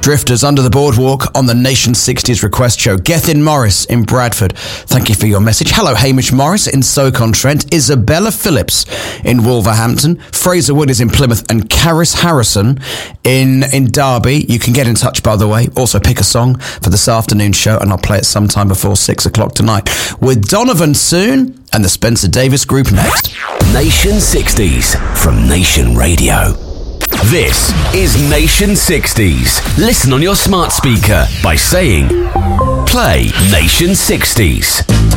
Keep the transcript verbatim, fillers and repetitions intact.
Drifters Under the Boardwalk on the Nation sixties request show. Gethin Morris in Bradford, thank you for your message. Hello, Hamish Morris in Stoke-on-Trent. Isabella Phillips in Wolverhampton. Fraser Wood is in Plymouth. And Caris Harrison in, in Derby. You can get in touch, by the way. Also pick a song for this afternoon show, and I'll play it sometime before six o'clock tonight. With Donovan soon, and the Spencer Davis Group next. Nation sixties from Nation Radio. This is Nation sixties. Listen on your smart speaker by saying, play Nation sixties.